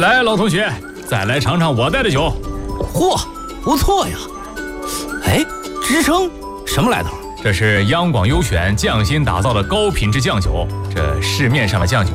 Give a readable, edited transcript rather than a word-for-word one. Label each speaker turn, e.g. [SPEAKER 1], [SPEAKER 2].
[SPEAKER 1] 来，老同学，再来尝尝我带的酒。
[SPEAKER 2] 嚯，不错呀！哎，支撑什么来头？
[SPEAKER 1] 这是央广优选匠心打造的高品质酱酒，这市面上的酱酒